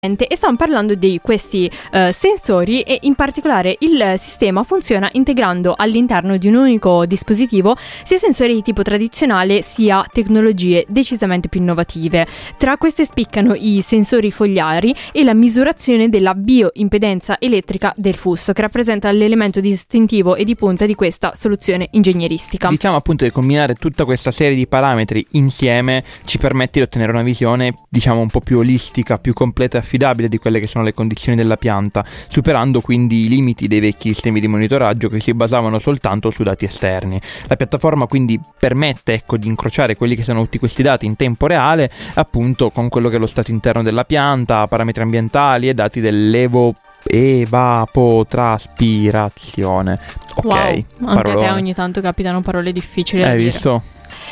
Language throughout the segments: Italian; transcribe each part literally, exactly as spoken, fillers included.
E stiamo parlando di questi uh, sensori, e in particolare il sistema funziona integrando all'interno di un unico dispositivo sia sensori di tipo tradizionale sia tecnologie decisamente più innovative. Tra queste spiccano i sensori fogliari e la misurazione della bioimpedenza elettrica del fusto, che rappresenta l'elemento distintivo e di punta di questa soluzione ingegneristica. Diciamo appunto che combinare tutta questa serie di parametri insieme ci permette di ottenere una visione, diciamo, un po' più olistica, più completa e affidabile di quelle che sono le condizioni della pianta, superando quindi i limiti dei vecchi sistemi di monitoraggio che si basavano soltanto su dati esterni. La piattaforma quindi permette, ecco, di incrociare quelli che sono tutti questi dati in tempo reale, appunto con quello che è lo stato interno della pianta, parametri ambientali e dati dell'evo evapotraspirazione. Ok, wow, anche parolone. a te ogni tanto capitano parole difficili Hai da dire. visto?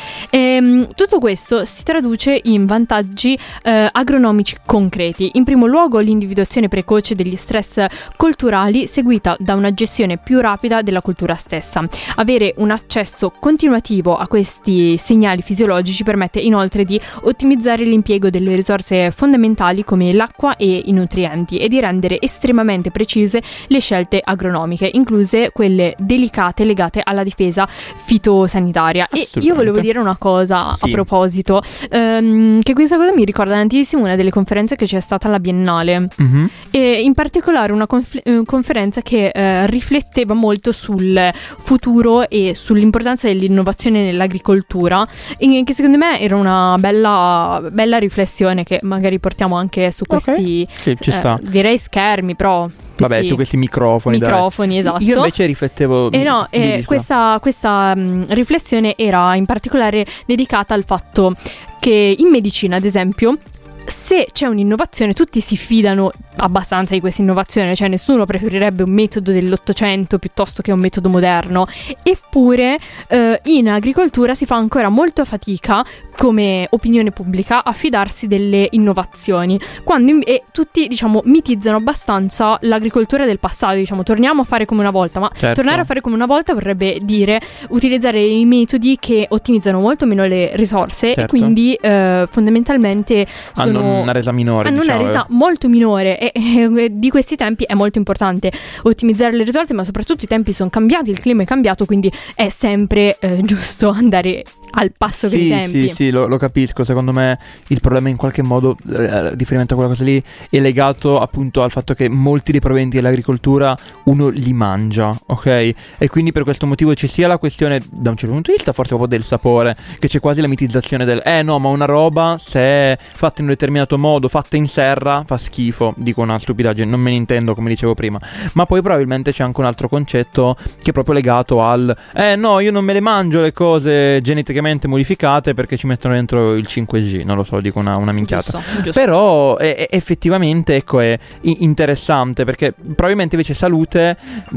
E, tutto questo si traduce in vantaggi eh, agronomici concreti. In primo luogo, l'individuazione precoce degli stress colturali, seguita da una gestione più rapida della coltura stessa. Avere un accesso continuativo a questi segnali fisiologici permette inoltre di ottimizzare l'impiego delle risorse fondamentali come l'acqua e i nutrienti, e di rendere estremamente precise le scelte agronomiche, incluse quelle delicate legate alla difesa fitosanitaria. E io volevo dire una cosa sì. a proposito, ehm, che questa cosa mi ricorda tantissimo una delle conferenze che c'è stata alla Biennale, mm-hmm. e in particolare una conf- conferenza che eh, rifletteva molto sul futuro e sull'importanza dell'innovazione nell'agricoltura, e che secondo me era una bella, bella riflessione che magari portiamo anche su questi okay. sì, ci sta. Eh, direi schermi, però Vabbè, su questi microfoni. Microfoni, dai. Esatto. Io invece riflettevo. E no, eh, questa, questa mh, riflessione era in particolare dedicata al fatto che in medicina, ad esempio, se c'è un'innovazione, tutti si fidano abbastanza di questa innovazione, cioè nessuno preferirebbe un metodo dell'Ottocento piuttosto che un metodo moderno. Eppure eh, in agricoltura si fa ancora molta fatica, come opinione pubblica, a fidarsi delle innovazioni, quando in- e tutti, diciamo, mitizzano abbastanza l'agricoltura del passato. Diciamo, torniamo a fare come una volta, ma certo. tornare a fare come una volta vorrebbe dire utilizzare i metodi che ottimizzano molto meno le risorse, certo. E quindi eh, fondamentalmente sono hanno una resa minore, hanno diciamo. una resa molto minore, e, e di questi tempi è molto importante ottimizzare le risorse, ma soprattutto i tempi sono cambiati, il clima è cambiato, quindi è sempre eh, giusto andare al passo sì, con i tempi. Sì, sì, lo, lo capisco. Secondo me il problema in qualche modo, eh, riferimento a quella cosa lì, è legato appunto al fatto che molti dei proventi dell'agricoltura uno li mangia, ok? E quindi per questo motivo c'è sia la questione, da un certo punto di vista, forse proprio del sapore, che c'è quasi la mitizzazione del eh no, ma una roba se è fatta in un determinato modo, fatta in serra, fa schifo. Dico una stupidaggine, non me ne intendo, come dicevo prima. Ma poi probabilmente c'è anche un altro concetto che è proprio legato al eh no, io non me le mangio le cose geneticamente modificate perché ci mettono dentro il cinque G, non lo so, dico una, una minchiata. Giusto, giusto. Però è, è effettivamente, ecco, è interessante, perché probabilmente invece salute,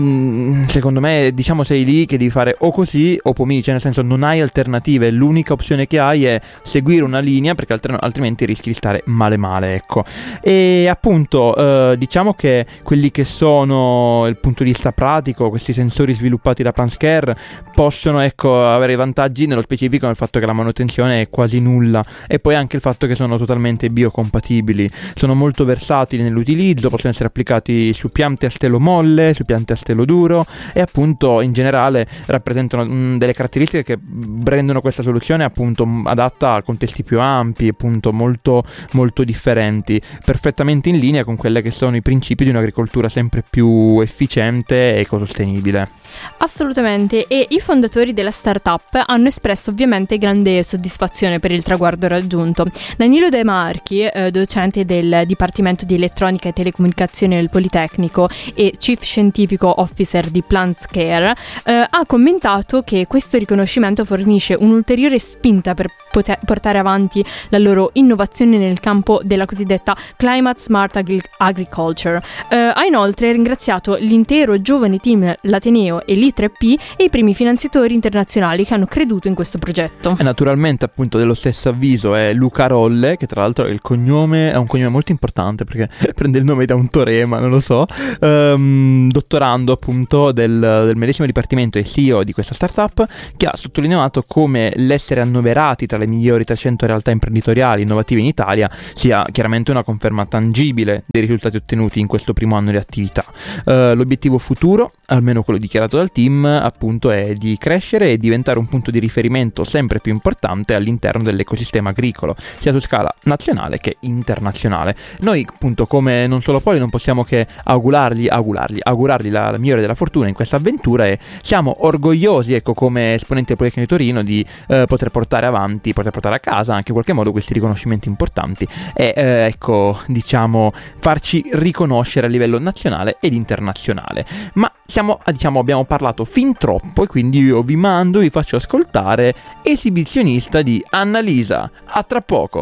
mh, secondo me, diciamo, sei lì che devi fare o così o pomì, cioè nel senso non hai alternative, l'unica opzione che hai è seguire una linea, perché altr- altrimenti rischi di stare male male, ecco. E appunto eh, diciamo che quelli che sono il punto di vista pratico, questi sensori sviluppati da Planscare possono, ecco, avere vantaggi nello specifico nel fatto che la manutenzione è quasi nulla, e poi anche il fatto che sono totalmente biocompatibili, sono molto versatili nell'utilizzo, possono essere applicati su piante a stelo molle, su piante a stelo duro, e appunto in generale rappresentano mh, delle caratteristiche che rendono questa soluzione appunto adatta a contesti più ampi, appunto molto molto differenti, perfettamente in linea con quelle che sono i principi di un'agricoltura sempre più efficiente e ecosostenibile. Assolutamente, e i fondatori della startup hanno espresso ovviamente grande soddisfazione per il traguardo raggiunto. Danilo De Marchi, eh, docente del Dipartimento di Elettronica e Telecomunicazione del Politecnico e Chief Scientifico Officer di Planscare, eh, ha commentato che questo riconoscimento fornisce un'ulteriore spinta per poter portare avanti la loro innovazione nel campo della cosiddetta Climate Smart Agri- Agriculture. Eh, ha inoltre ringraziato l'intero giovane team, l'Ateneo e l'I tre P, e i primi finanziatori internazionali che hanno creduto in questo progetto. E naturalmente appunto dello stesso avviso è Luca Rolle, che tra l'altro è il cognome, è un cognome molto importante perché prende il nome da un teorema, non lo so, um, dottorando appunto del, del medesimo dipartimento e C E O di questa startup, che ha sottolineato come l'essere annoverati tra le le migliori trecento realtà imprenditoriali innovative in Italia sia chiaramente una conferma tangibile dei risultati ottenuti in questo primo anno di attività. Uh, l'obiettivo futuro, almeno quello dichiarato dal team, appunto è di crescere e diventare un punto di riferimento sempre più importante all'interno dell'ecosistema agricolo, sia su scala nazionale che internazionale. Noi appunto come Non Solo Poli non possiamo che augurargli, augurargli, augurargli la, la migliore della fortuna in questa avventura, e siamo orgogliosi, ecco, come esponenti del Politecnico di Torino, di eh, poter portare avanti, poter portare a casa anche in qualche modo questi riconoscimenti importanti e eh, ecco, diciamo, farci riconoscere a livello nazionale ed internazionale. Ma siamo, diciamo, abbiamo parlato fin troppo, e quindi io vi mando, vi faccio ascoltare Esibizionista di Annalisa. A tra poco.